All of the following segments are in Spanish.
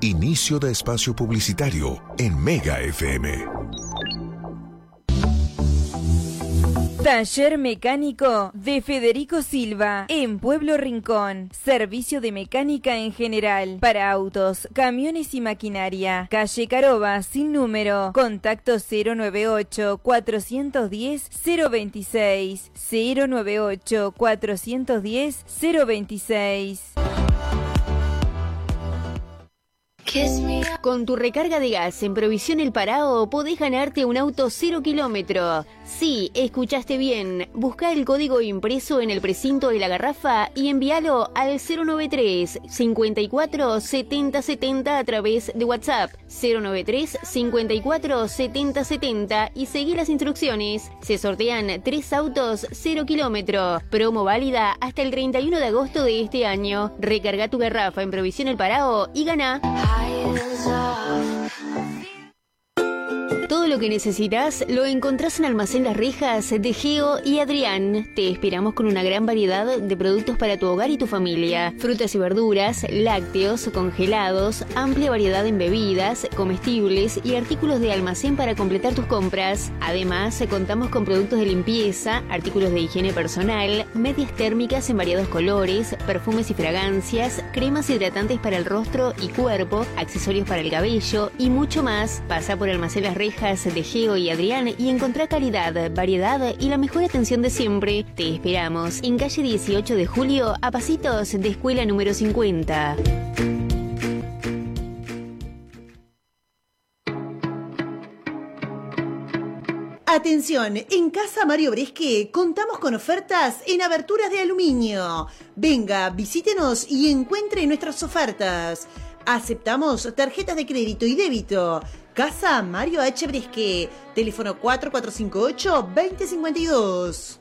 Inicio de espacio publicitario en Mega FM. Taller Mecánico de Federico Silva, en Pueblo Rincón. Servicio de mecánica en general, para autos, camiones y maquinaria. Calle Caroba, sin número. Contacto 098-410-026. 098-410-026. Con tu recarga de gas en Provisión El Parao podés ganarte un auto 0 kilómetro. Sí, escuchaste bien. Busca el código impreso en el precinto de la garrafa y envíalo al 093 54 70 70 a través de WhatsApp. 093 54 70 70 y seguí las instrucciones. Se sortean 3 autos 0 kilómetro. Promo válida hasta el 31 de agosto de este año. Recarga tu garrafa en Provisión El Parao y gana. Todo lo que necesitas lo encontrás en Almacén Las Rejas de Geo y Adrián. Te esperamos con una gran variedad de productos para tu hogar y tu familia. Frutas y verduras, lácteos, congelados, amplia variedad en bebidas, comestibles y artículos de almacén para completar tus compras. Además, contamos con productos de limpieza, artículos de higiene personal, medias térmicas en variados colores, perfumes y fragancias, cremas hidratantes para el rostro y cuerpo, accesorios para el cabello y mucho más. Pasa por Almacén Las Rejas de Geo y Adrián y encontrá calidad, variedad y la mejor atención de siempre. Te esperamos en calle 18 de Julio, a pasitos de escuela número 50. Atención, en Casa Mario Bresque contamos con ofertas en aberturas de aluminio. Venga, visítenos y encuentre nuestras ofertas. Aceptamos tarjetas de crédito y débito. Casa Mario H. Bresque, teléfono 4458-2052.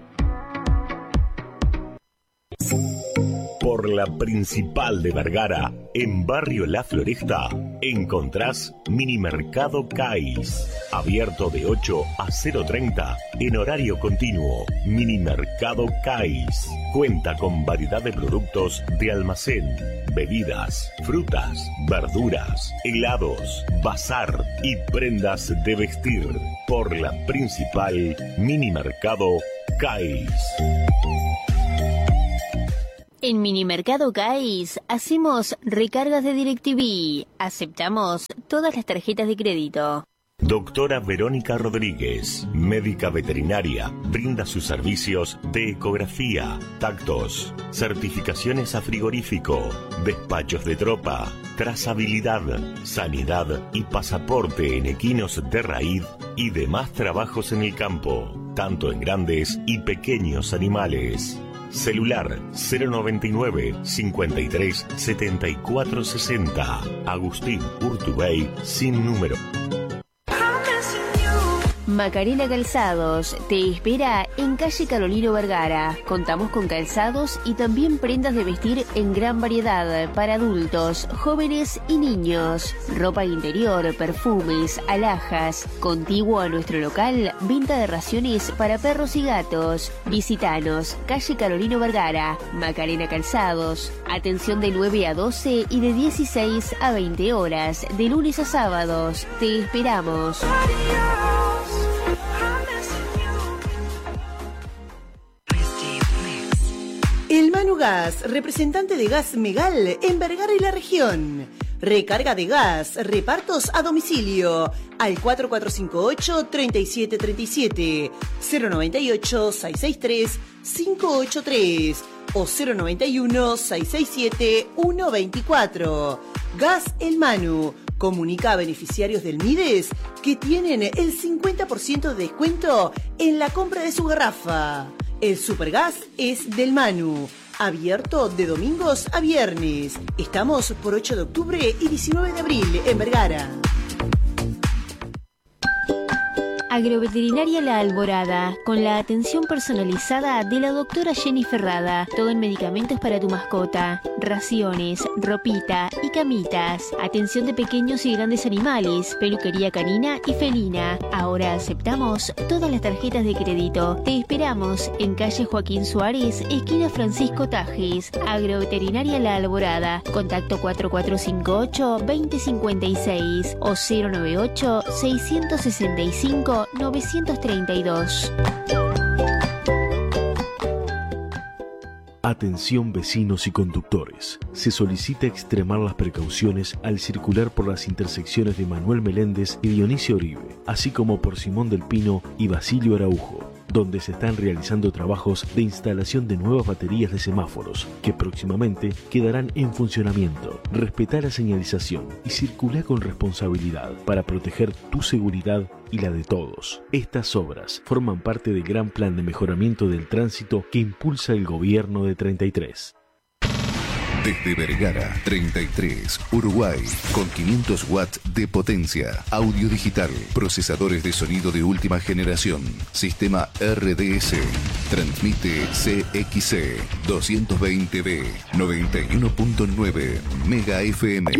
Por la principal de Vergara, en Barrio La Floresta, encontrás Minimercado Cais. Abierto de 8 a 0:30 en horario continuo. Minimercado Cais. Cuenta con variedad de productos de almacén, bebidas, frutas, verduras, helados, bazar y prendas de vestir. Por la principal, Minimercado Cais. En Minimercado Cais hacemos recargas de DirecTV. Aceptamos todas las tarjetas de crédito. Doctora Verónica Rodríguez, médica veterinaria, brinda sus servicios de ecografía, tactos, certificaciones a frigorífico, despachos de tropa, trazabilidad, sanidad y pasaporte en equinos de raíz y demás trabajos en el campo, tanto en grandes y pequeños animales. Celular 099 53 74 60. Agustín Urtubey, sin número. Macarena Calzados te espera en calle Carolino Vergara. Contamos con calzados y también prendas de vestir en gran variedad para adultos, jóvenes y niños. Ropa interior, perfumes, alhajas. Contiguo a nuestro local, venta de raciones para perros y gatos. Visítanos, calle Carolino Vergara, Macarena Calzados. Atención de 9 a 12 y de 16 a 20 horas, de lunes a sábados. Te esperamos. El Manu Gas, representante de Gas Megal en Vergara y la región. Recarga de gas, repartos a domicilio al 4458-3737, 098-663-583 o 091-667-124. Gas El Manu. Comunica a beneficiarios del MIDES que tienen el 50% de descuento en la compra de su garrafa. El Supergas es del Manu. Abierto de domingos a viernes. Estamos por 8 de octubre y 19 de abril en Vergara. Agroveterinaria La Alborada, con la atención personalizada de la doctora Jenny Ferrada. Todo en medicamentos para tu mascota, raciones, ropita y camitas. Atención de pequeños y grandes animales, peluquería canina y felina. Ahora aceptamos todas las tarjetas de crédito. Te esperamos en calle Joaquín Suárez, esquina Francisco Tajes. Agroveterinaria La Alborada. Contacto 4458-2056 o 098-665-932. Atención vecinos y conductores. Se solicita extremar las precauciones al circular por las intersecciones de Manuel Meléndez y Dionisio Oribe, así como por Simón del Pino y Basilio Araujo, donde se están realizando trabajos de instalación de nuevas baterías de semáforos, que próximamente quedarán en funcionamiento. Respetá la señalización y circulá con responsabilidad para proteger tu seguridad y la de todos. Estas obras forman parte del gran plan de mejoramiento del tránsito que impulsa el gobierno de 33. Desde Vergara, 33, Uruguay, con 500 watts de potencia, audio digital, procesadores de sonido de última generación, sistema RDS, transmite CXC 220B, 91.9 Mega FM.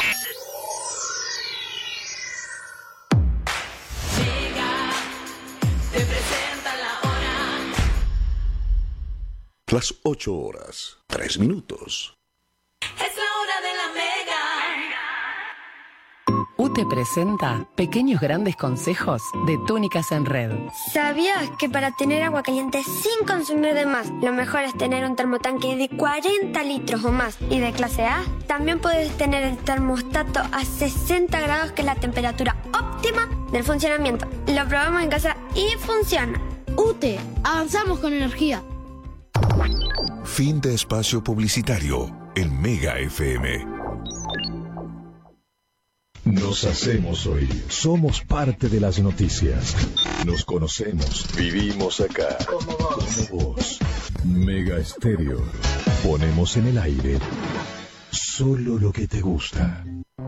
Las 8 horas, 3 minutos. Es la hora de la Mega. UTE presenta Pequeños Grandes Consejos de Túnicas en Red. ¿Sabías que para tener agua caliente sin consumir de más, lo mejor es tener un termotanque de 40 litros o más y de clase A? También puedes tener el termostato a 60 grados, que es la temperatura óptima del funcionamiento. Lo probamos en casa y funciona. UTE, avanzamos con energía. Fin de espacio publicitario en Mega FM. Nos hacemos oír. Somos parte de las noticias. Nos conocemos. Vivimos acá. Como vos. Mega Estéreo. Ponemos en el aire solo lo que te gusta.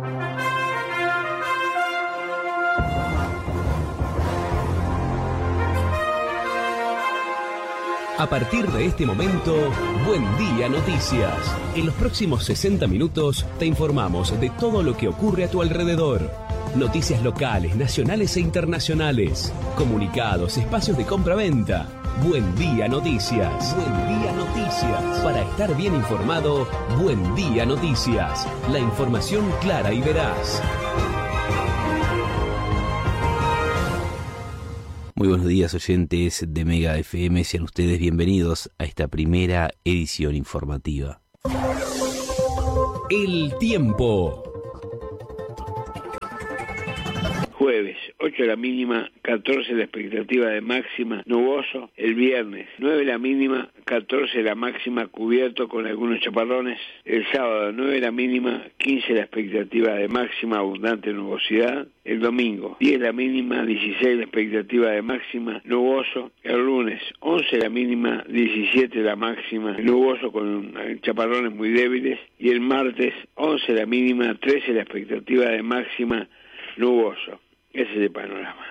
A partir de este momento, Buen Día Noticias. En los próximos 60 minutos te informamos de todo lo que ocurre a tu alrededor. Noticias locales, nacionales e internacionales. Comunicados, espacios de compra-venta. Buen Día Noticias. Buen Día Noticias. Para estar bien informado, Buen Día Noticias. La información clara y veraz. Muy buenos días, oyentes de Mega FM, sean ustedes bienvenidos a esta primera edición informativa. El tiempo. Jueves, 8 la mínima, 14 la expectativa de máxima, nuboso. El viernes, 9 la mínima, 14 la máxima, cubierto con algunos chaparrones. El sábado, 9 la mínima, 15 la expectativa de máxima, abundante nubosidad. El domingo, 10 la mínima, 16 la expectativa de máxima, nuboso. El lunes, 11 la mínima, 17 la máxima, nuboso con chaparrones muy débiles. Y el martes, 11 la mínima, 13 la expectativa de máxima, nuboso. Ese es el panorama.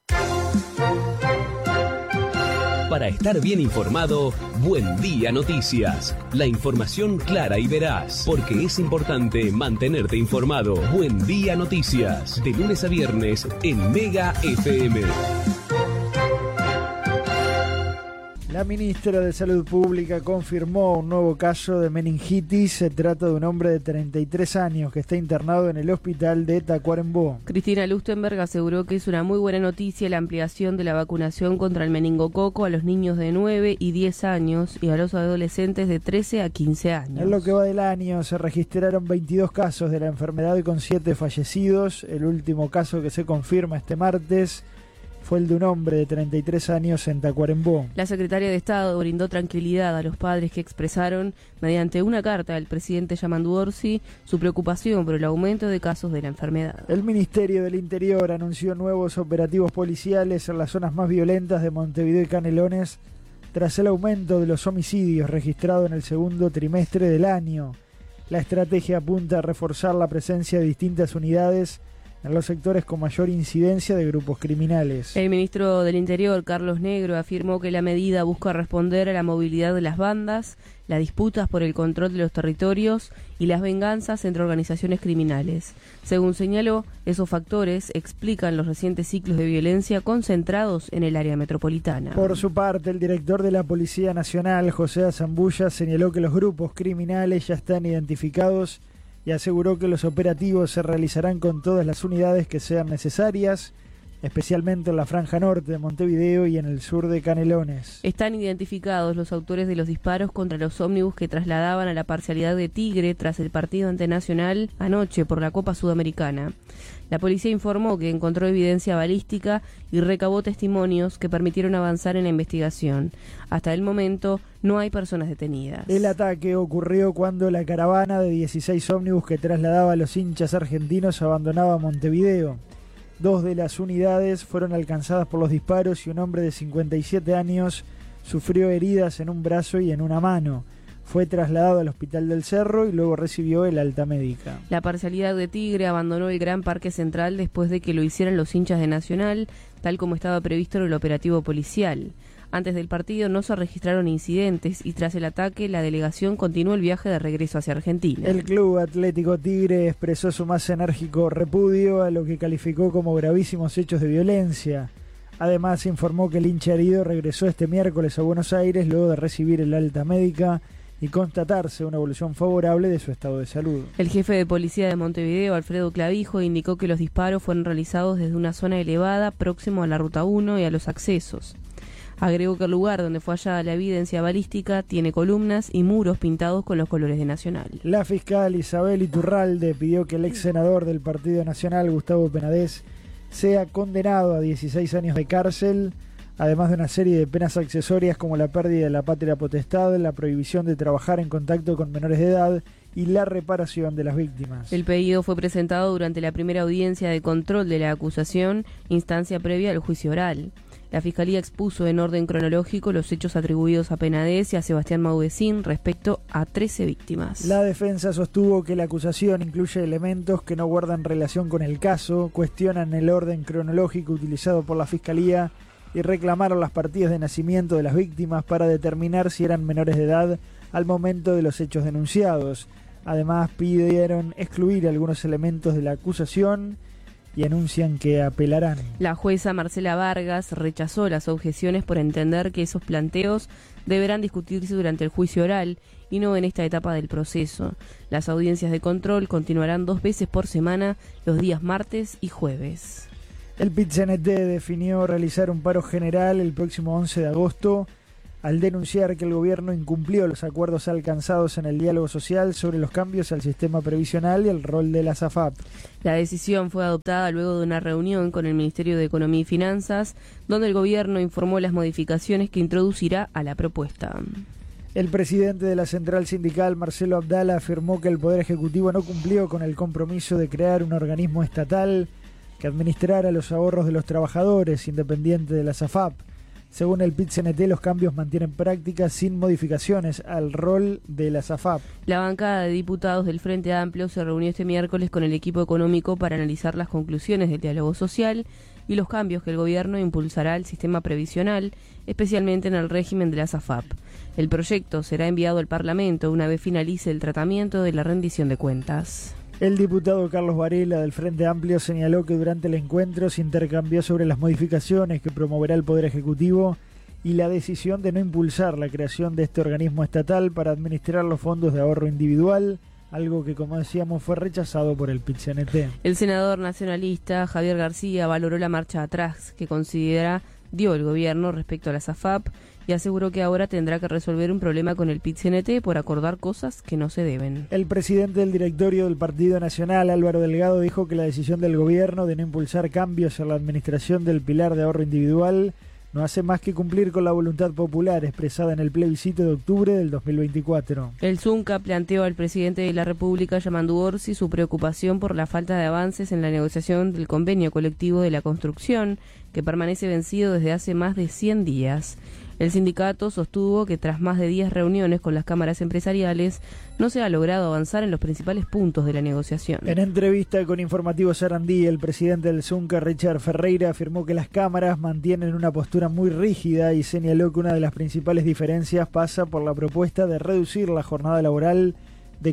Para estar bien informado, Buen Día Noticias. La información clara y veraz, porque es importante mantenerte informado. Buen Día Noticias, de lunes a viernes en Mega FM. La ministra de Salud Pública confirmó un nuevo caso de meningitis. Se trata de un hombre de 33 años que está internado en el hospital de Tacuarembó. Cristina Lustenberg aseguró que es una muy buena noticia la ampliación de la vacunación contra el meningococo a los niños de 9 y 10 años y a los adolescentes de 13 a 15 años. En lo que va del año se registraron 22 casos de la enfermedad y con 7 fallecidos. El último caso que se confirma este martes fue el de un hombre de 33 años en Tacuarembó. La secretaria de Estado brindó tranquilidad a los padres que expresaron, mediante una carta al presidente Yamandu Orsi, su preocupación por el aumento de casos de la enfermedad. El Ministerio del Interior anunció nuevos operativos policiales en las zonas más violentas de Montevideo y Canelones tras el aumento de los homicidios registrado en el segundo trimestre del año. La estrategia apunta a reforzar la presencia de distintas unidades en los sectores con mayor incidencia de grupos criminales. El ministro del Interior, Carlos Negro, afirmó que la medida busca responder a la movilidad de las bandas, las disputas por el control de los territorios y las venganzas entre organizaciones criminales. Según señaló, esos factores explican los recientes ciclos de violencia concentrados en el área metropolitana. Por su parte, el director de la Policía Nacional, José Azambulla, señaló que los grupos criminales ya están identificados y aseguró que los operativos se realizarán con todas las unidades que sean necesarias, especialmente en la franja norte de Montevideo y en el sur de Canelones. Están identificados los autores de los disparos contra los ómnibus que trasladaban a la parcialidad de Tigre tras el partido ante Nacional anoche por la Copa Sudamericana. La policía informó que encontró evidencia balística y recabó testimonios que permitieron avanzar en la investigación. Hasta el momento no hay personas detenidas. El ataque ocurrió cuando la caravana de 16 ómnibus que trasladaba a los hinchas argentinos abandonaba Montevideo. 2 de las unidades fueron alcanzadas por los disparos y un hombre de 57 años sufrió heridas en un brazo y en una mano. Fue trasladado al Hospital del Cerro y luego recibió el alta médica. La parcialidad de Tigre abandonó el Gran Parque Central después de que lo hicieran los hinchas de Nacional, tal como estaba previsto en el operativo policial. Antes del partido no se registraron incidentes y tras el ataque la delegación continuó el viaje de regreso hacia Argentina. El Club Atlético Tigre expresó su más enérgico repudio a lo que calificó como gravísimos hechos de violencia. Además informó que el hincha herido regresó este miércoles a Buenos Aires luego de recibir el alta médica y constatarse una evolución favorable de su estado de salud. El jefe de policía de Montevideo, Alfredo Clavijo, indicó que los disparos fueron realizados desde una zona elevada próximo a la Ruta 1 y a los accesos. Agregó que el lugar donde fue hallada la evidencia balística tiene columnas y muros pintados con los colores de Nacional. La fiscal Isabel Iturralde pidió que el ex senador del Partido Nacional, Gustavo Penadez, sea condenado a 16 años de cárcel, además de una serie de penas accesorias como la pérdida de la patria potestad, la prohibición de trabajar en contacto con menores de edad y la reparación de las víctimas. El pedido fue presentado durante la primera audiencia de control de la acusación, instancia previa al juicio oral. La Fiscalía expuso en orden cronológico los hechos atribuidos a Penadez y a Sebastián Maudecín respecto a 13 víctimas. La defensa sostuvo que la acusación incluye elementos que no guardan relación con el caso, cuestionan el orden cronológico utilizado por la Fiscalía y reclamaron las partidas de nacimiento de las víctimas para determinar si eran menores de edad al momento de los hechos denunciados. Además, pidieron excluir algunos elementos de la acusación y anuncian que apelarán. La jueza Marcela Vargas rechazó las objeciones por entender que esos planteos deberán discutirse durante el juicio oral y no en esta etapa del proceso. Las audiencias de control continuarán 2 veces por semana, los días martes y jueves. El PIT-CNT definió realizar un paro general el próximo 11 de agosto al denunciar que el gobierno incumplió los acuerdos alcanzados en el diálogo social sobre los cambios al sistema previsional y el rol de la AFAP. La decisión fue adoptada luego de una reunión con el Ministerio de Economía y Finanzas, donde el gobierno informó las modificaciones que introducirá a la propuesta. El presidente de la Central Sindical, Marcelo Abdala, afirmó que el Poder Ejecutivo no cumplió con el compromiso de crear un organismo estatal que administrara los ahorros de los trabajadores, independiente de la AFAP. Según el PIT-CNT, los cambios mantienen prácticas sin modificaciones al rol de la AFAP. La bancada de diputados del Frente Amplio se reunió este miércoles con el equipo económico para analizar las conclusiones del diálogo social y los cambios que el gobierno impulsará al sistema previsional, especialmente en el régimen de la AFAP. El proyecto será enviado al Parlamento una vez finalice el tratamiento de la rendición de cuentas. El diputado Carlos Varela del Frente Amplio señaló que durante el encuentro se intercambió sobre las modificaciones que promoverá el Poder Ejecutivo y la decisión de no impulsar la creación de este organismo estatal para administrar los fondos de ahorro individual, algo que, como decíamos, fue rechazado por el PIT-CNT. El senador nacionalista Javier García valoró la marcha atrás que considera dio el gobierno respecto a la AFAP y aseguró que ahora tendrá que resolver un problema con el PIT-CNT por acordar cosas que no se deben. El presidente del directorio del Partido Nacional, Álvaro Delgado, dijo que la decisión del gobierno de no impulsar cambios en la administración del pilar de ahorro individual no hace más que cumplir con la voluntad popular expresada en el plebiscito de octubre del 2024. El Zunca planteó al presidente de la República, Yamandu Orsi, su preocupación por la falta de avances en la negociación del convenio colectivo de la construcción, que permanece vencido desde hace más de 100 días. El sindicato sostuvo que tras más de 10 reuniones con las cámaras empresariales no se ha logrado avanzar en los principales puntos de la negociación. En entrevista con Informativo Sarandí, el presidente del Zunca, Richard Ferreira, afirmó que las cámaras mantienen una postura muy rígida y señaló que una de las principales diferencias pasa por la propuesta de reducir la jornada laboral de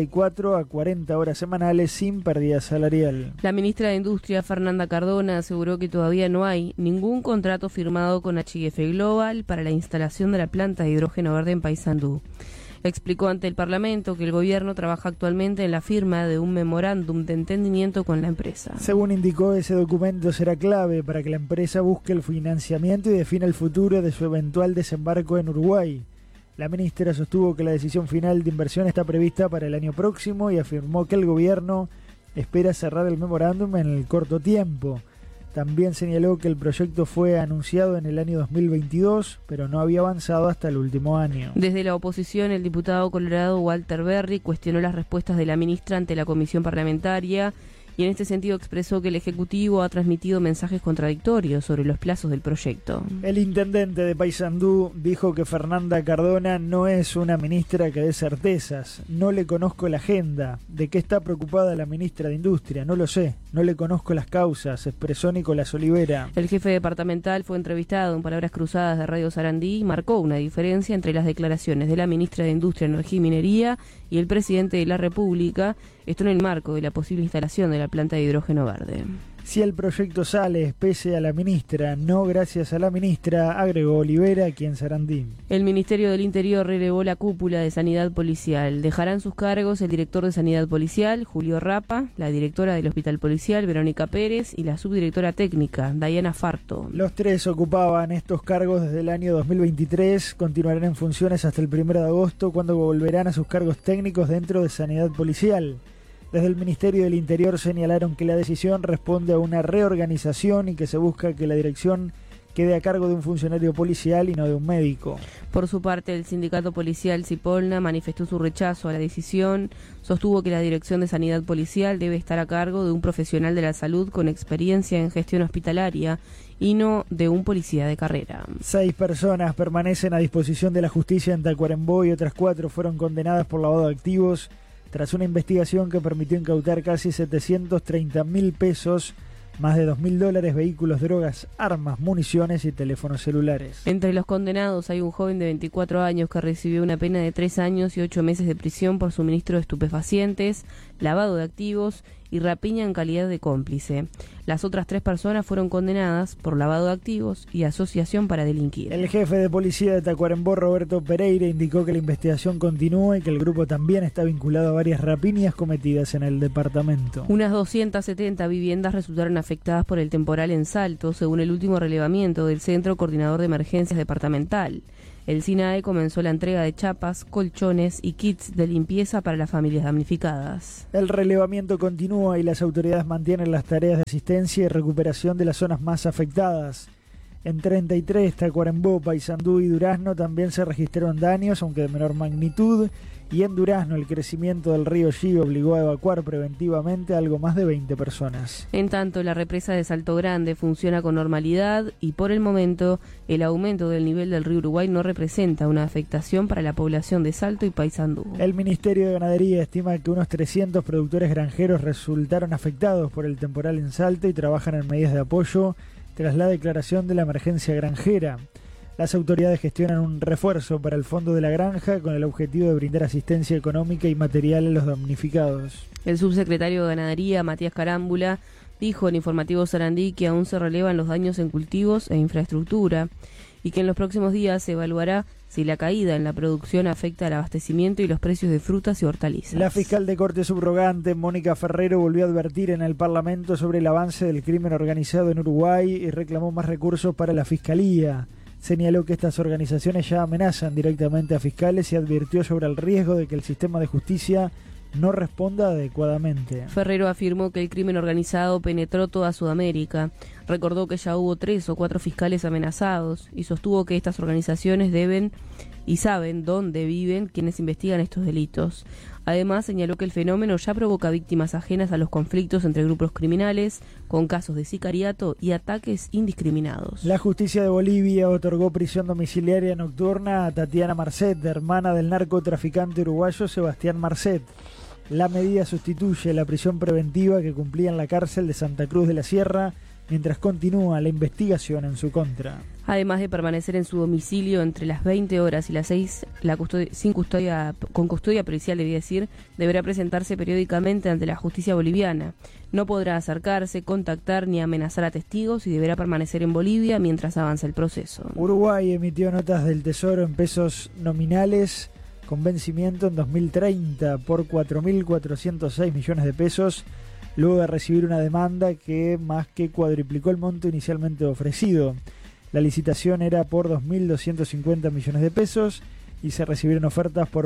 44 a 40 horas semanales sin pérdida salarial. La ministra de Industria, Fernanda Cardona, aseguró que todavía no hay ningún contrato firmado con HIF Global para la instalación de la planta de hidrógeno verde en Paysandú. Explicó ante el Parlamento que el gobierno trabaja actualmente en la firma de un memorándum de entendimiento con la empresa. Según indicó, ese documento será clave para que la empresa busque el financiamiento y defina el futuro de su eventual desembarco en Uruguay. La ministra sostuvo que la decisión final de inversión está prevista para el año próximo y afirmó que el gobierno espera cerrar el memorándum en el corto tiempo. También señaló que el proyecto fue anunciado en el año 2022, pero no había avanzado hasta el último año. Desde la oposición, el diputado colorado Walter Berry cuestionó las respuestas de la ministra ante la comisión parlamentaria y en este sentido expresó que el Ejecutivo ha transmitido mensajes contradictorios sobre los plazos del proyecto. El intendente de Paysandú dijo que Fernanda Cardona no es una ministra que dé certezas. No le conozco la agenda. ¿De qué está preocupada la ministra de Industria? No lo sé. No le conozco las causas, expresó Nicolás Olivera. El jefe departamental fue entrevistado en Palabras Cruzadas de Radio Sarandí y marcó una diferencia entre las declaraciones de la ministra de Industria, Energía y Minería y el presidente de la República, esto en el marco de la posible instalación de la planta de hidrógeno verde. Si el proyecto sale, pese a la ministra, no gracias a la ministra, agregó Olivera aquí en Sarandí. El Ministerio del Interior relevó la cúpula de Sanidad Policial. Dejarán sus cargos el director de Sanidad Policial, Julio Rapa, la directora del Hospital Policial, Verónica Pérez, y la subdirectora técnica, Dayana Farto. Los tres ocupaban estos cargos desde el año 2023, continuarán en funciones hasta el 1 de agosto, cuando volverán a sus cargos técnicos dentro de Sanidad Policial. Desde el Ministerio del Interior señalaron que la decisión responde a una reorganización y que se busca que la dirección quede a cargo de un funcionario policial y no de un médico. Por su parte, el sindicato policial Cipolna manifestó su rechazo a la decisión, sostuvo que la dirección de Sanidad Policial debe estar a cargo de un profesional de la salud con experiencia en gestión hospitalaria y no de un policía de carrera. 6 personas permanecen a disposición de la justicia en Tacuarembó y otras 4 fueron condenadas por lavado de activos tras una investigación que permitió incautar casi 730.000 pesos, más de $2.000, vehículos, drogas, armas, municiones y teléfonos celulares. Entre los condenados hay un joven de 24 años que recibió una pena de 3 años y 8 meses de prisión por suministro de estupefacientes, lavado de activos y rapiña en calidad de cómplice. Las otras 3 personas fueron condenadas por lavado de activos y asociación para delinquir. El jefe de policía de Tacuarembó, Roberto Pereira, indicó que la investigación continúa y que el grupo también está vinculado a varias rapiñas cometidas en el departamento. Unas 270 viviendas resultaron afectadas por el temporal en Salto, según el último relevamiento del Centro Coordinador de Emergencias Departamental. El SINAE comenzó la entrega de chapas, colchones y kits de limpieza para las familias damnificadas. El relevamiento continúa y las autoridades mantienen las tareas de asistencia y recuperación de las zonas más afectadas. En 33, Tacuarembó, Paysandú y Durazno también se registraron daños, aunque de menor magnitud, y en Durazno el crecimiento del río Xí obligó a evacuar preventivamente a algo más de 20 personas. En tanto, la represa de Salto Grande funciona con normalidad y por el momento el aumento del nivel del río Uruguay no representa una afectación para la población de Salto y Paysandú. El Ministerio de Ganadería estima que unos 300 productores granjeros resultaron afectados por el temporal en Salto y trabajan en medidas de apoyo tras la declaración de la emergencia granjera. Las autoridades gestionan un refuerzo para el Fondo de la Granja con el objetivo de brindar asistencia económica y material a los damnificados. El subsecretario de Ganadería, Matías Carámbula, dijo en Informativo Sarandí que aún se relevan los daños en cultivos e infraestructura y que en los próximos días se evaluará si la caída en la producción afecta al abastecimiento y los precios de frutas y hortalizas. La fiscal de Corte subrogante, Mónica Ferrero, volvió a advertir en el Parlamento sobre el avance del crimen organizado en Uruguay y reclamó más recursos para la Fiscalía. Señaló que estas organizaciones ya amenazan directamente a fiscales y advirtió sobre el riesgo de que el sistema de justicia no responda adecuadamente. Ferrero afirmó que el crimen organizado penetró toda Sudamérica. Recordó que ya hubo 3 o 4 fiscales amenazados y sostuvo que estas organizaciones deben y saben dónde viven quienes investigan estos delitos. Además, señaló que el fenómeno ya provoca víctimas ajenas a los conflictos entre grupos criminales, con casos de sicariato y ataques indiscriminados. La justicia de Bolivia otorgó prisión domiciliaria nocturna a Tatiana Marcet, hermana del narcotraficante uruguayo Sebastián Marcet. La medida sustituye la prisión preventiva que cumplía en la cárcel de Santa Cruz de la Sierra, mientras continúa la investigación en su contra. Además de permanecer en su domicilio entre las 20 horas y las 6, con custodia policial, deberá presentarse periódicamente ante la justicia boliviana. No podrá acercarse, contactar ni amenazar a testigos y deberá permanecer en Bolivia mientras avanza el proceso. Uruguay emitió notas del Tesoro en pesos nominales con vencimiento en 2030 por 4.406 millones de pesos, luego de recibir una demanda que más que cuadriplicó el monto inicialmente ofrecido. La licitación era por 2.250 millones de pesos y se recibieron ofertas por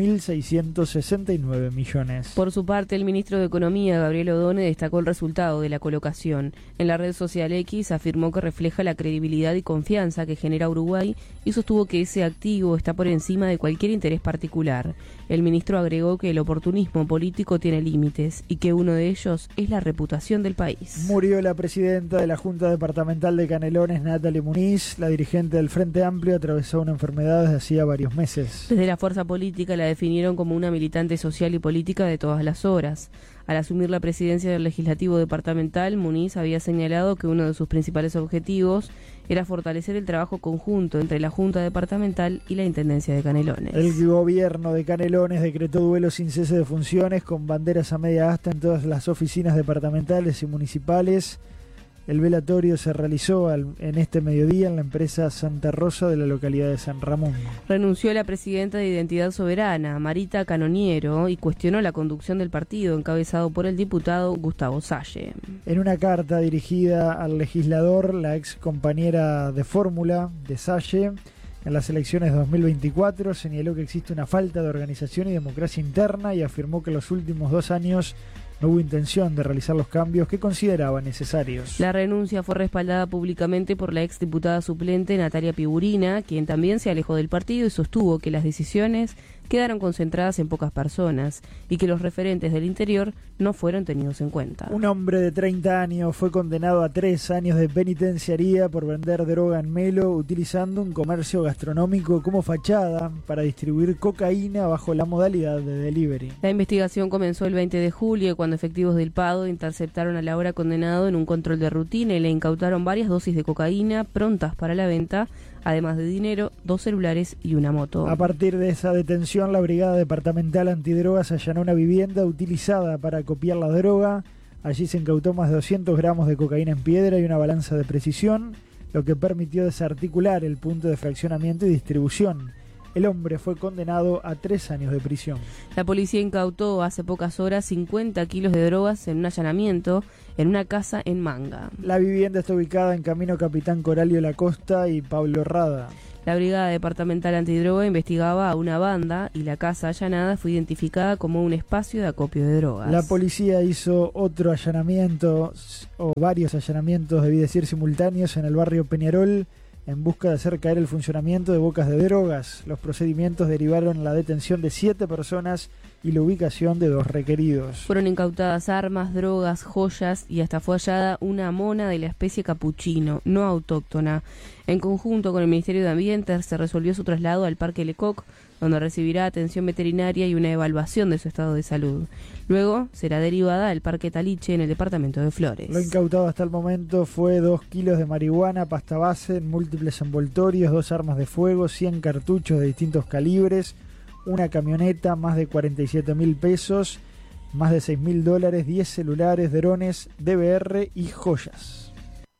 9.669 millones. Por su parte, el ministro de Economía, Gabriel Odone, destacó el resultado de la colocación. En la red social X afirmó que refleja la credibilidad y confianza que genera Uruguay y sostuvo que ese activo está por encima de cualquier interés particular. El ministro agregó que el oportunismo político tiene límites y que uno de ellos es la reputación del país. Murió la presidenta de la Junta Departamental de Canelones, Natalie Muniz. La dirigente del Frente Amplio atravesó una enfermedad desde hacía varios meses. Desde la fuerza política la definieron como una militante social y política de todas las horas. Al asumir la presidencia del Legislativo Departamental, Muniz había señalado que uno de sus principales objetivos era fortalecer el trabajo conjunto entre la Junta Departamental y la Intendencia de Canelones. El gobierno de Canelones decretó duelo sin cese de funciones con banderas a media asta en todas las oficinas departamentales y municipales. El velatorio se realizó en este mediodía en la empresa Santa Rosa de la localidad de San Ramón. Renunció la presidenta de Identidad Soberana, Marita Canoniero, y cuestionó la conducción del partido encabezado por el diputado Gustavo Salle. En una carta dirigida al legislador, la ex compañera de fórmula de Salle en las elecciones de 2024 señaló que existe una falta de organización y democracia interna y afirmó que en los últimos 2 años no hubo intención de realizar los cambios que consideraba necesarios. La renuncia fue respaldada públicamente por la exdiputada suplente Natalia Pigurina, quien también se alejó del partido y sostuvo que las decisiones quedaron concentradas en pocas personas y que los referentes del interior no fueron tenidos en cuenta. Un hombre de 30 años fue condenado a 3 años de penitenciaría por vender droga en Melo utilizando un comercio gastronómico como fachada para distribuir cocaína bajo la modalidad de delivery. La investigación comenzó el 20 de julio cuando efectivos del PADO interceptaron al ahora condenado en un control de rutina y le incautaron varias dosis de cocaína prontas para la venta, además de dinero, 2 celulares y una moto. A partir de esa detención, la Brigada Departamental Antidrogas allanó una vivienda utilizada para copiar la droga. Allí se incautó más de 200 gramos de cocaína en piedra y una balanza de precisión, lo que permitió desarticular el punto de fraccionamiento y distribución. El hombre fue condenado a 3 años de prisión. La policía incautó hace pocas horas 50 kilos de drogas en un allanamiento en una casa en Manga. La vivienda está ubicada en Camino Capitán Coralio La Costa y Pablo Rada. La Brigada Departamental Antidroga investigaba a una banda y la casa allanada fue identificada como un espacio de acopio de drogas. La policía hizo otro allanamiento, o varios allanamientos, debí decir, simultáneos en el barrio Peñarol, en busca de hacer caer el funcionamiento de bocas de drogas. Los procedimientos derivaron en la detención de 7 personas y la ubicación de 2 requeridos. Fueron incautadas armas, drogas, joyas y hasta fue hallada una mona de la especie capuchino, no autóctona. En conjunto con el Ministerio de Ambiente se resolvió su traslado al Parque Lecoq, donde recibirá atención veterinaria y una evaluación de su estado de salud. Luego será derivada al Parque Taliche en el departamento de Flores. Lo incautado hasta el momento fue 2 kilos de marihuana, pasta base en múltiples envoltorios, 2 armas de fuego, 100 cartuchos de distintos calibres, una camioneta, más de 47.000 pesos, más de $6.000, 10 celulares, drones, DVR y joyas.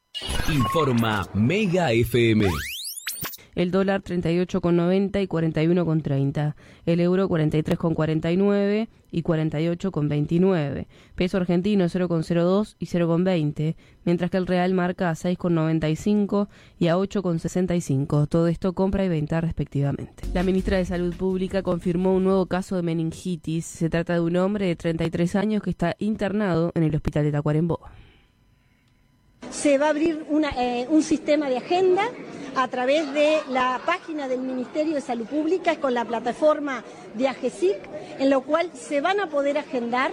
Informa Mega FM. El dólar 38,90 y 41,30. El euro 43,49 y 48,29. Peso argentino 0,02 y 0,20. Mientras que el real marca a 6,95 y a 8,65. Todo esto compra y venta respectivamente. La ministra de Salud Pública confirmó un nuevo caso de meningitis. Se trata de un hombre de 33 años que está internado en el hospital de Tacuarembó. se va a abrir un sistema de agenda a través de la página del Ministerio de Salud Pública, con la plataforma de AGESIC, en lo cual se van a poder agendar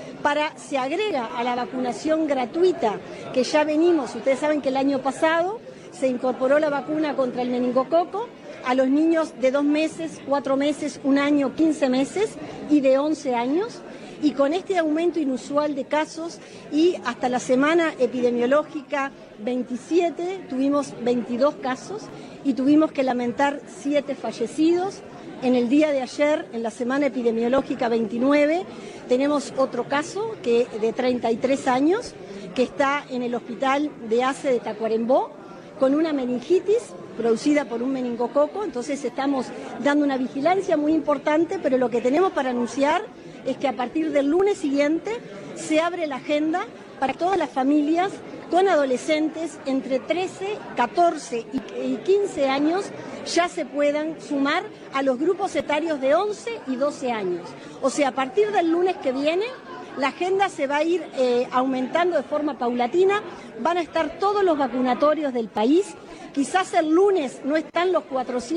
se agrega a la vacunación gratuita que ya venimos. Ustedes saben que el año pasado se incorporó la vacuna contra el meningococo a los niños de 2 meses, 4 meses, 1 año, 15 meses y de 11 años. Y con este aumento inusual de casos y hasta la semana epidemiológica 27 tuvimos 22 casos y tuvimos que lamentar 7 fallecidos. En el día de ayer, en la semana epidemiológica 29, tenemos otro caso de 33 años que está en el hospital de ACE de Tacuarembó con una meningitis producida por un meningococo. Entonces estamos dando una vigilancia muy importante, pero lo que tenemos para anunciar es que a partir del lunes siguiente se abre la agenda para todas las familias con adolescentes entre 13, 14 y 15 años ya se puedan sumar a los grupos etarios de 11 y 12 años. O sea, a partir del lunes que viene, la agenda se va a ir aumentando de forma paulatina, van a estar todos los vacunatorios del país. Quizás el lunes no están los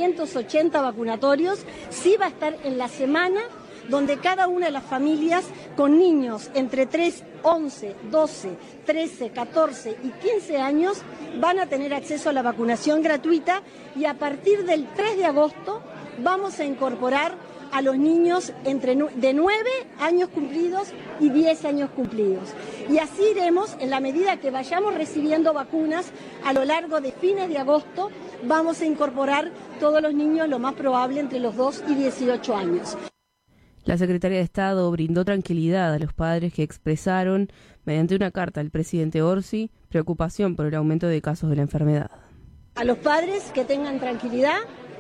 480 vacunatorios, sí va a estar en la semana donde cada una de las familias con niños entre 3, 11, 12, 13, 14 y 15 años van a tener acceso a la vacunación gratuita, y a partir del 3 de agosto vamos a incorporar a los niños de 9 años cumplidos y 10 años cumplidos. Y así iremos, en la medida que vayamos recibiendo vacunas a lo largo de fines de agosto, vamos a incorporar todos los niños, lo más probable, entre los 2 y 18 años. La Secretaría de Estado brindó tranquilidad a los padres que expresaron, mediante una carta al presidente Orsi, preocupación por el aumento de casos de la enfermedad. A los padres que tengan tranquilidad,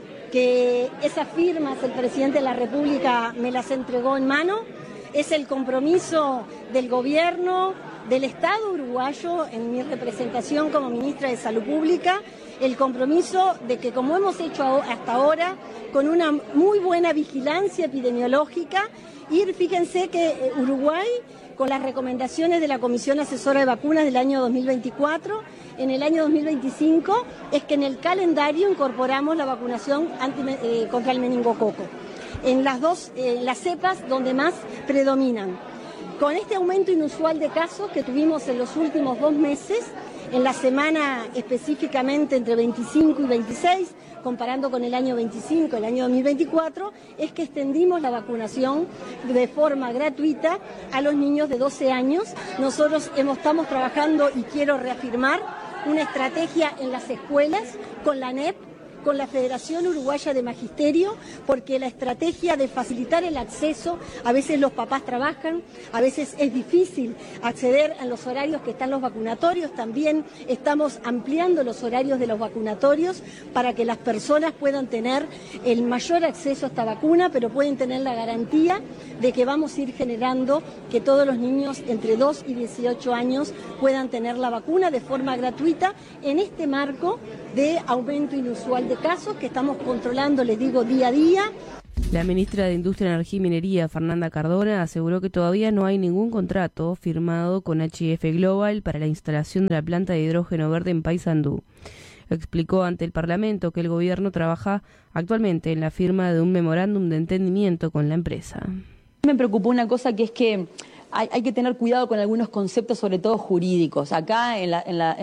que esas firmas el presidente de la República me las entregó en mano, es el compromiso del gobierno del Estado uruguayo en mi representación como ministra de Salud Pública, el compromiso de que, como hemos hecho hasta ahora, con una muy buena vigilancia epidemiológica, fíjense que Uruguay, con las recomendaciones de la Comisión Asesora de Vacunas del año 2024, en el año 2025, es que en el calendario incorporamos la vacunación contra el meningococo, en las cepas donde más predominan. Con este aumento inusual de casos que tuvimos en los últimos 2 meses, en la semana específicamente entre 25 y 26, comparando con el año 25, el año 2024, es que extendimos la vacunación de forma gratuita a los niños de 12 años. Nosotros estamos trabajando, y quiero reafirmar, una estrategia en las escuelas con la ANEP, con la Federación Uruguaya de Magisterio, porque la estrategia de facilitar el acceso, a veces los papás trabajan, a veces es difícil acceder a los horarios que están los vacunatorios. También estamos ampliando los horarios de los vacunatorios para que las personas puedan tener el mayor acceso a esta vacuna, pero pueden tener la garantía de que vamos a ir generando que todos los niños entre 2 y 18 años puedan tener la vacuna de forma gratuita en este marco de aumento inusual de casos que estamos controlando, les digo, día a día. La ministra de Industria, Energía y Minería, Fernanda Cardona, aseguró que todavía no hay ningún contrato firmado con HF Global para la instalación de la planta de hidrógeno verde en Paysandú. Explicó ante el Parlamento que el gobierno trabaja actualmente en la firma de un memorándum de entendimiento con la empresa. Me preocupó una cosa, que es que hay que tener cuidado con algunos conceptos, sobre todo jurídicos. Acá en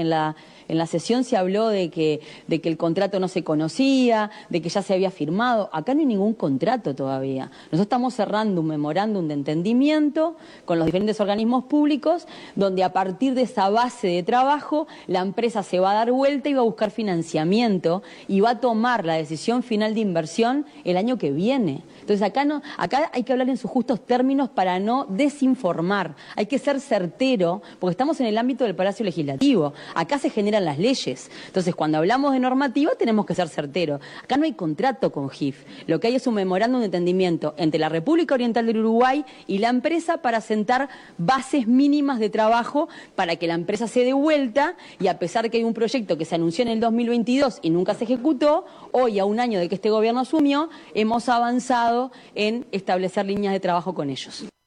la sesión se habló de que el contrato no se conocía, de que ya se había firmado. Acá no hay ningún contrato todavía. Nosotros estamos cerrando un memorándum de entendimiento con los diferentes organismos públicos, donde a partir de esa base de trabajo la empresa se va a dar vuelta y va a buscar financiamiento y va a tomar la decisión final de inversión el año que viene. Entonces acá hay que hablar en sus justos términos para no desinformar. Hay que ser certero, porque estamos en el ámbito del Palacio Legislativo. Acá se generan las leyes. Entonces, cuando hablamos de normativa, tenemos que ser certeros. Acá no hay contrato con GIF. Lo que hay es un memorándum de entendimiento entre la República Oriental del Uruguay y la empresa para sentar bases mínimas de trabajo para que la empresa se dé vuelta, y a pesar de que hay un proyecto que se anunció en el 2022 y nunca se ejecutó, hoy, a un año de que este gobierno asumió, hemos avanzado en establecer líneas de trabajo con ellos.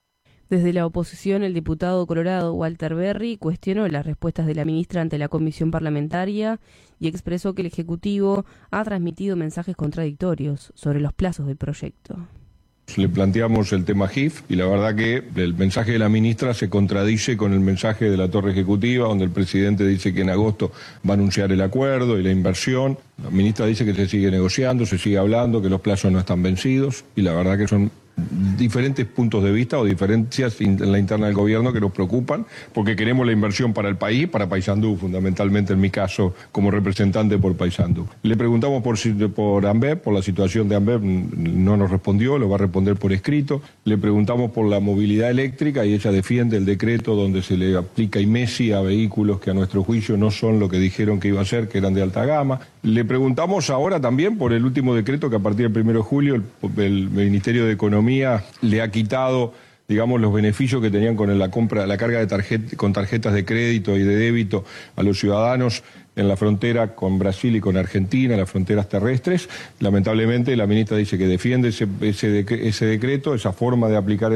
Desde la oposición, el diputado colorado Walter Berry cuestionó las respuestas de la ministra ante la comisión parlamentaria y expresó que el Ejecutivo ha transmitido mensajes contradictorios sobre los plazos del proyecto. Le planteamos el tema GIF y la verdad que el mensaje de la ministra se contradice con el mensaje de la torre ejecutiva, donde el presidente dice que en agosto va a anunciar el acuerdo y la inversión. La ministra dice que se sigue negociando, se sigue hablando, que los plazos no están vencidos y la verdad que son diferentes puntos de vista o diferencias en la interna del gobierno que nos preocupan porque queremos la inversión para el país, para Paysandú, fundamentalmente en mi caso como representante por Paysandú. Le preguntamos por ANBEP, por la situación de ANBEP, no nos respondió, lo va a responder por escrito. Le preguntamos por la movilidad eléctrica y ella defiende el decreto donde se le aplica IMESI a vehículos que a nuestro juicio no son lo que dijeron que iba a ser, que eran de alta gama. Le preguntamos ahora también por el último decreto que a partir del 1 de julio el Ministerio de Economía le ha quitado, digamos, los beneficios que tenían con la compra, la carga de con tarjetas de crédito y de débito a los ciudadanos en la frontera con Brasil y con Argentina, en las fronteras terrestres. Lamentablemente la ministra dice que defiende ese decreto, esa forma de aplicar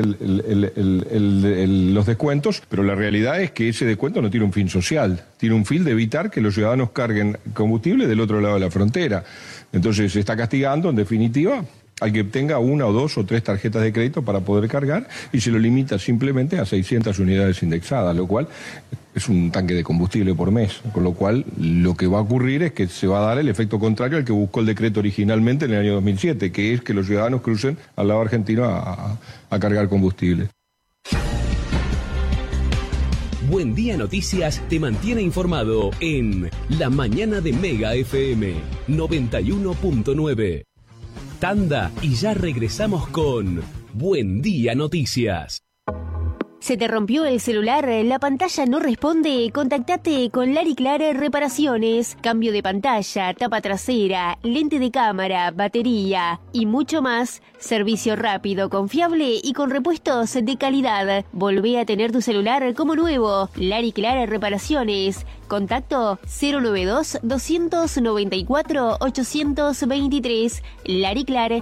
los descuentos, pero la realidad es que ese descuento no tiene un fin social, tiene un fin de evitar que los ciudadanos carguen combustible del otro lado de la frontera. Entonces se está castigando, en definitiva, al que tenga 1 o 2 o 3 tarjetas de crédito para poder cargar y se lo limita simplemente a 600 unidades indexadas, lo cual es un tanque de combustible por mes, con lo cual lo que va a ocurrir es que se va a dar el efecto contrario al que buscó el decreto originalmente en el año 2007, que es que los ciudadanos crucen al lado argentino a cargar combustible. Buen Día Noticias te mantiene informado en La Mañana de Mega FM 91.9. Tanda y ya regresamos con Buen Día Noticias. ¿Se te rompió el celular? ¿La pantalla no responde? Contactate con Lari Clara Reparaciones. Cambio de pantalla, tapa trasera, lente de cámara, batería y mucho más. Servicio rápido, confiable y con repuestos de calidad. Volvé a tener tu celular como nuevo. Lari Clara Reparaciones. Contacto 092-294-823. Lari Clara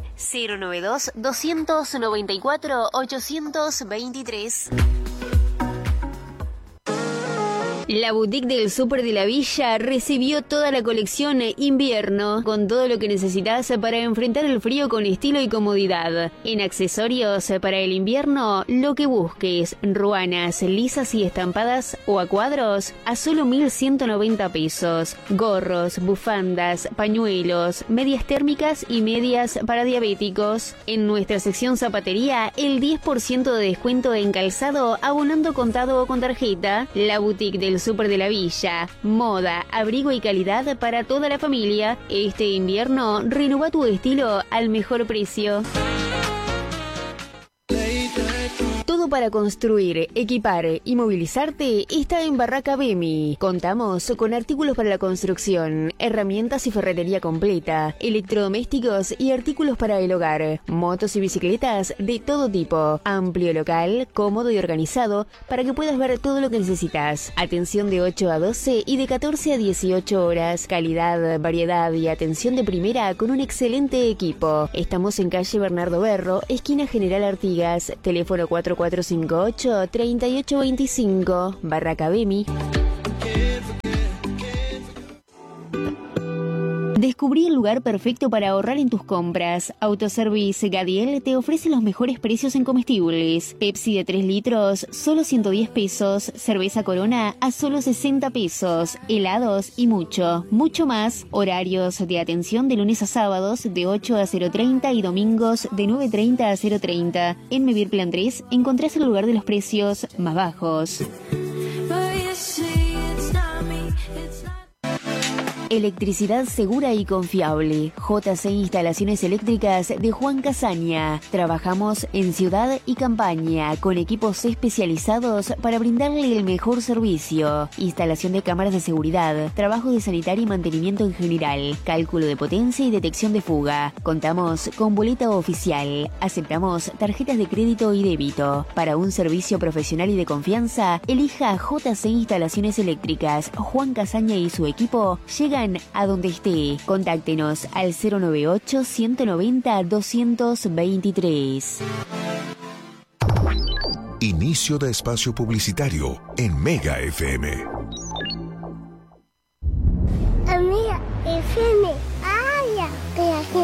092-294-823. La boutique del Súper de la Villa recibió toda la colección invierno, con todo lo que necesitas para enfrentar el frío con estilo y comodidad. En accesorios para el invierno, lo que busques, ruanas, lisas y estampadas o a cuadros, a solo 1.190 pesos. Gorros, bufandas, pañuelos, medias térmicas y medias para diabéticos. En nuestra sección zapatería, el 10% de descuento en calzado abonando contado o con tarjeta. La boutique del Súper de la Villa. Moda, abrigo y calidad para toda la familia. Este invierno, renueva tu estilo al mejor precio. Todo para construir, equipar y movilizarte está en Barraca Bemi. Contamos con artículos para la construcción, herramientas y ferretería completa, electrodomésticos y artículos para el hogar, motos y bicicletas de todo tipo. Amplio local, cómodo y organizado para que puedas ver todo lo que necesitas. Atención de 8 a 12 y de 14 a 18 horas. Calidad, variedad y atención de primera con un excelente equipo. Estamos en calle Bernardo Berro, esquina General Artigas, teléfono 4458-3825, Barraca Bemi. Descubrí el lugar perfecto para ahorrar en tus compras. Autoservice Gadiel te ofrece los mejores precios en comestibles. Pepsi de 3 litros, solo 110 pesos. Cerveza Corona a solo 60 pesos. Helados y mucho, mucho más. Horarios de atención de lunes a sábados de 8 a 0:30 y domingos de 9:30 a 0:30. En Mevir Plan 3 encontrás el lugar de los precios más bajos. Electricidad segura y confiable. JC Instalaciones Eléctricas de Juan Casaña. Trabajamos en ciudad y campaña con equipos especializados para brindarle el mejor servicio. Instalación de cámaras de seguridad, trabajo de sanitario y mantenimiento en general, cálculo de potencia y detección de fuga. Contamos con boleta oficial. Aceptamos tarjetas de crédito y débito. Para un servicio profesional y de confianza, elija JC Instalaciones Eléctricas. Juan Casaña y su equipo llegan a donde esté. Contáctenos al 098-190-223. Inicio de espacio publicitario en Mega FM. Amiga FM.